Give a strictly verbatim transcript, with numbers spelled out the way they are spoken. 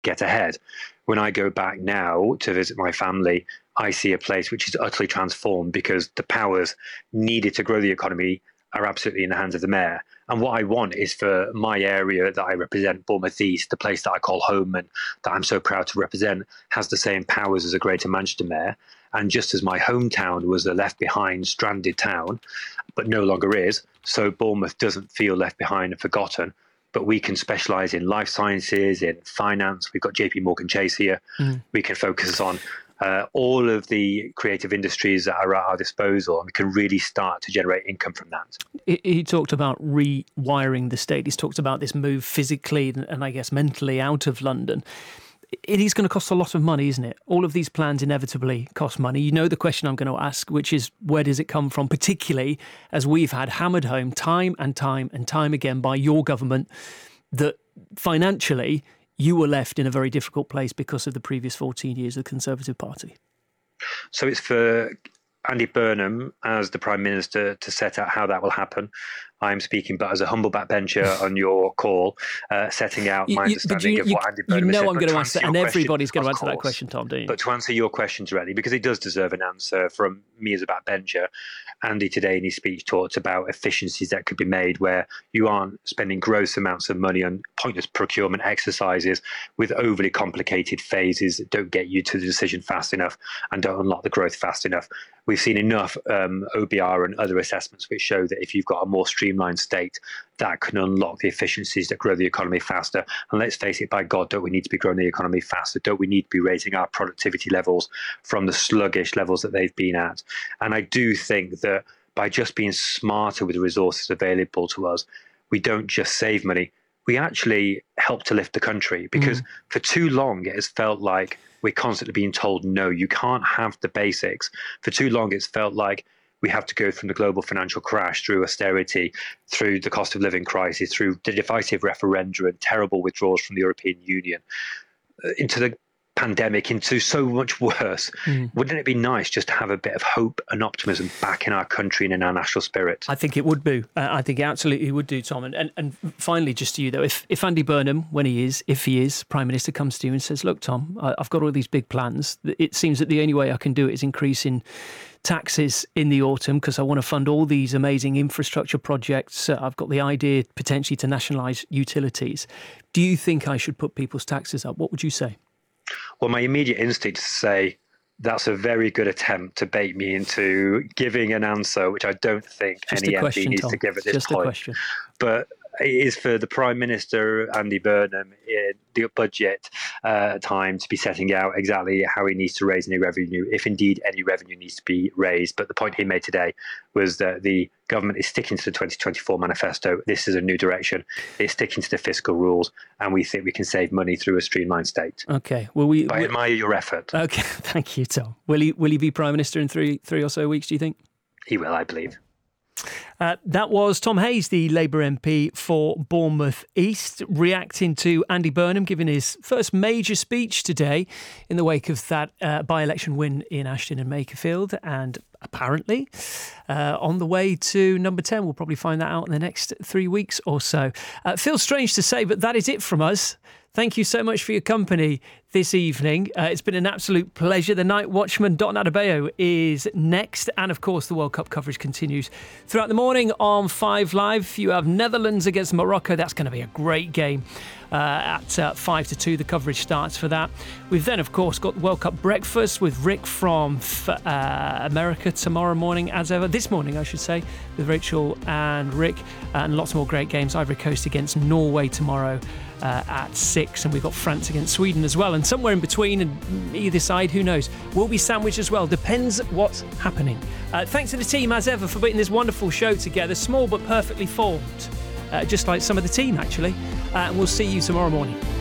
get ahead. When I go back now to visit my family, I see a place which is utterly transformed because the powers needed to grow the economy are absolutely in the hands of the mayor. And what I want is for my area that I represent, Bournemouth East, the place that I call home and that I'm so proud to represent, has the same powers as a Greater Manchester mayor. And just as my hometown was a left behind, stranded town, but no longer is, so Bournemouth doesn't feel left behind and forgotten. But we can specialise in life sciences, in finance. We've got J P Morgan Chase here. Mm. We can focus on Uh, all of the creative industries that are at our disposal, and we can really start to generate income from that. He, he talked about rewiring the state. He's talked about this move physically and, and I guess mentally out of London. It is going to cost a lot of money, isn't it? All of these plans inevitably cost money. You know the question I'm going to ask, which is where does it come from, particularly as we've had hammered home time and time and time again by your government that financially you were left in a very difficult place because of the previous fourteen years of the Conservative Party. So it's for Andy Burnham as the Prime Minister to set out how that will happen. I'm speaking, but as a humble backbencher on your call, uh, setting out my you, understanding you, of you, what Andy Burnham You know said, I'm going to answer that, and question, everybody's going to answer course, that question, Tom, don't you? But to answer your question directly, because it does deserve an answer from me as a backbencher, Andy today in his speech talked about efficiencies that could be made where you aren't spending gross amounts of money on pointless procurement exercises with overly complicated phases that don't get you to the decision fast enough and don't unlock the growth fast enough. We've seen enough um, O B R and other assessments which show that if you've got a more streamlined state, that can unlock the efficiencies that grow the economy faster. And let's face it, by God, don't we need to be growing the economy faster? Don't we need to be raising our productivity levels from the sluggish levels that they've been at? And I do think that by just being smarter with the resources available to us, we don't just save money, we actually help to lift the country. Because mm. for too long, it has felt like we're constantly being told, no, you can't have the basics. For too long, it's felt like we have to go from the global financial crash through austerity, through the cost of living crisis, through the divisive referenda and terrible withdrawals from the European Union, into the pandemic, into so much worse. Mm. Wouldn't it be nice just to have a bit of hope and optimism back in our country and in our national spirit? I think it would do. Uh, I think it absolutely would do, Tom. And, and and finally, just to you though, if, if Andy Burnham, when he is, if he is, Prime Minister comes to you and says, look, Tom, I, I've got all these big plans. It seems that the only way I can do it is increasing taxes in the autumn because I want to fund all these amazing infrastructure projects. Uh, I've got the idea potentially to nationalise utilities. Do you think I should put people's taxes up? What would you say? Well, my immediate instinct is to say that's a very good attempt to bait me into giving an answer, which I don't think Just any a question, M P needs Tom. to give at this Just point. A question. But it is for the Prime Minister, Andy Burnham, in the budget uh, time to be setting out exactly how he needs to raise any revenue, if indeed any revenue needs to be raised. But the point he made today was that the government is sticking to the twenty twenty-four manifesto. This is a new direction. It's sticking to the fiscal rules, and we think we can save money through a streamlined state. Okay. Well, we. But I we, admire your effort. Okay. Thank you, Tom. Will he? Will he be Prime Minister in three, three or so weeks? Do you think? He will, I believe. Uh, that was Tom Hayes, the Labour M P for Bournemouth East, reacting to Andy Burnham giving his first major speech today in the wake of that uh, by-election win in Ashton and Makerfield, and apparently uh, on the way to number ten. We'll probably find that out in the next three weeks or so. Uh, feels strange to say, but that is it from us. Thank you so much for your company this evening. Uh, it's been an absolute pleasure. The Night Watchman, Dot Adebayo, is next. And of course, the World Cup coverage continues throughout the morning on Five Live. You have Netherlands against Morocco. That's going to be a great game. Uh, at uh, five to two, the coverage starts for that. We've then, of course, got World Cup breakfast with Rick from uh, America tomorrow morning, as ever. This morning, I should say, with Rachel and Rick, and lots more great games. Ivory Coast against Norway tomorrow uh, at six, and we've got France against Sweden as well. And somewhere in between, and either side, who knows, will be sandwiched as well. Depends what's happening. Uh, thanks to the team, as ever, for putting this wonderful show together. Small but perfectly formed. Uh, just like some of the team, actually. Uh, and we'll see you tomorrow morning.